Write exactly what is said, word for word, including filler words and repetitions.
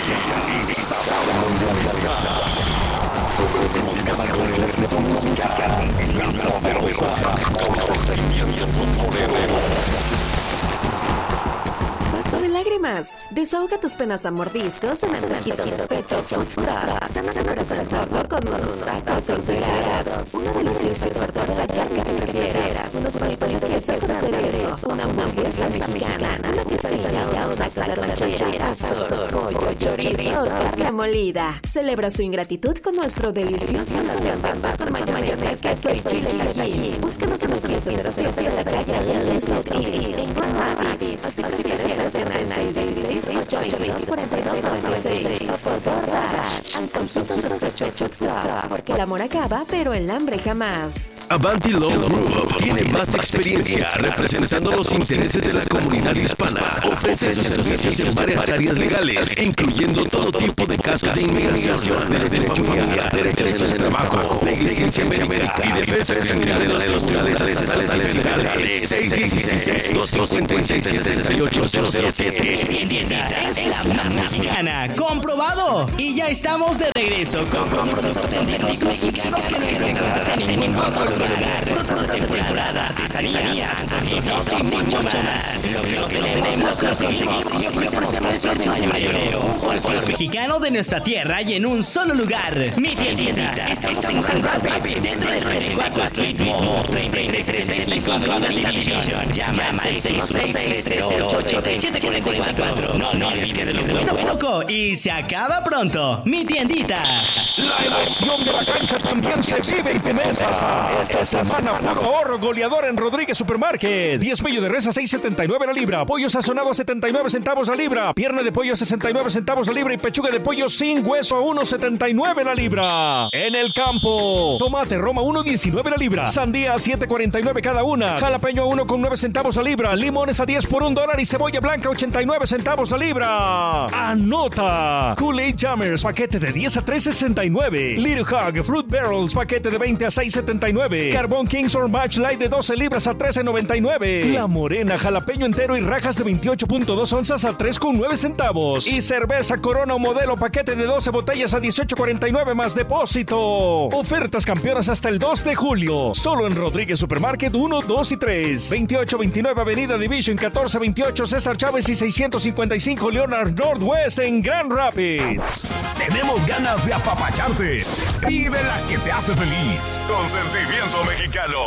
Basta de lágrimas. Desahoga tus penas a mordiscos en Antojitos Despecho Food Truck. Sana corazones al horno con unos tacos encegados. Una deliciosa torta de la carne que prefieras. Unos palitos de salsa de aderezo. Una hamburguesa mexicana. Una quesadilla, unos tacos de ranchera, pastor, pollo, chorizo, carne molida. Celebra su ingratitud con nuestro delicioso salsa con mayonesa, queso y chile allí. Búscanos en los quince cero seis de la calle Lesos Iris en Grand Rapids. Así que si prefieres cenar en seis seis seis, ocho veintidós, cuarenta y dos, noventa y seis o por DoorDash. Antojitos Despecho Food Truck, porque el amor acaba, pero el hambre jamás. Avanti Law Group tiene vasta experiencia representando los intereses de la comunidad hispana. Ofrece sus servicios en varias áreas legales, incluyendo todo tipo de casos de inmigración, derecho familiar, derechos de trabajo, negligencia médica y defensa criminal de los tribunales estatales y federales. seis uno seis, dos cinco seis, siete ocho cero cero siete. Es la más mexicana, comprobado. Y ya estamos de regreso con productos auténticos mexicanos que no encontrarás en ningún otro lugar. Frutas de temporada, artesanías, antojitos y mucho más. Lo que no tenemos lo conseguimos y ofrecemos precios de mayoreo. Un folclore mexicano de nuestra tierra y en un solo lugar. Mi tiendita. Estamos en Grand Rapids, dentro del treinta y cuatro Street Mall, treinta y tres treinta y cinco Avenida Division. Llama al seis uno seis, tres cero ocho, siete cuatro cuatro. No, no olvides de lo bueno, loco. Y se acaba pronto. Mi tiendita. La emoción de la cancha también se vive en Pemesa. Esta semana puro ahorro goleador en Rodríguez Supermarket. diez pollo de res a seis setenta y nueve la libra. Pollo sazonado a setenta y nueve centavos la libra. Pierna de pollo a sesenta y nueve centavos la libra. Y pechuga de pollo sin hueso a uno setenta y nueve la libra. En el campo, tomate Roma uno diecinueve la libra. Sandía a siete cuarenta y nueve cada una. Jalapeño a uno con nueve centavos la libra. Limones a diez por un dólar. Y cebolla blanca ochenta y nueve centavos la libra. Anota. Kool-Aid Jammers, paquete de diez a tres sesenta y nueve. Little Hog Fruit Barrels, paquete de veinte a seis setenta y nueve. Carbón Kings or Match Light de doce libras a trece noventa y nueve. La Morena, jalapeño entero y rajas de veintiocho punto dos onzas a tres con nueve centavos. Y cerveza Corona o Modelo, paquete de doce botellas a dieciocho cuarenta y nueve más depósito. Ofertas campeonas hasta el dos de julio. Solo en Rodríguez Supermarket uno, dos y tres. veintiocho veintinueve Avenida Division, catorce veintiocho César Chávez y seiscientos cincuenta y cinco Leonard Northwest en Grand Rapids. Tenemos ganas de apapacharte. Vive la que te hace feliz. Con Sentimiento Mexicano.